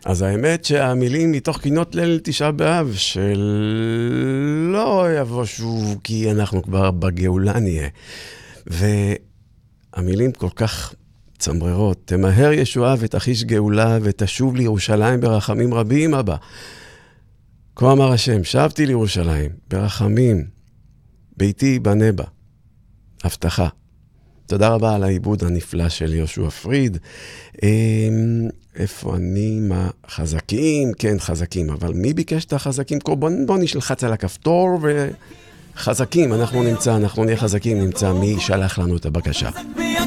אז האמת שהמילים מתוך קינות ליל תשעה באב שלא יבוא שוב כי אנחנו כבר בגאולה נהיה. והמילים כל כך צמררות, תמהר ישועה ותחיש גאולה ותשוב לירושלים ברחמים רבים אבא. כה אמר השם, שבתי לירושלים ברחמים, ביתי בנה בה. הבטחה. תודה רבה על העיבוד הנפלא של יהושע פריד. איפה אני? מה? חזקים? כן, חזקים. אבל מי ביקש את החזקים? בוא נשלחץ על הכפתור וחזקים. אנחנו נהיה חזקים, נמצא מי שלח לנו את הבקשה.